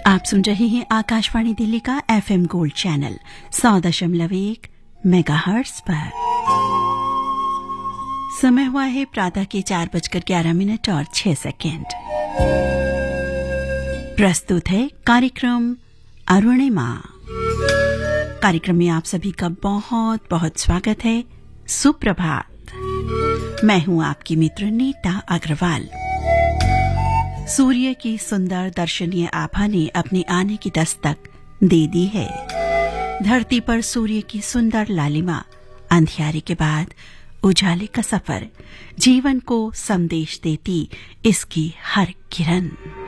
आप सुन रहे हैं आकाशवाणी दिल्ली का एफएम गोल्ड चैनल 100.1 मेगाहर्ट्ज पर। समय हुआ है प्रातः के 4:11 और 6 सेकेंड। प्रस्तुत है कार्यक्रम अरुणिमा। कार्यक्रम में आप सभी का बहुत बहुत स्वागत है। सुप्रभात। मैं हूं आपकी मित्र नीता अग्रवाल। सूर्य की सुंदर दर्शनीय आभा ने अपने आने की दस्तक दे दी है। धरती पर सूर्य की सुंदर लालिमा, अंधियारे के बाद उजाले का सफर, जीवन को संदेश देती इसकी हर किरण।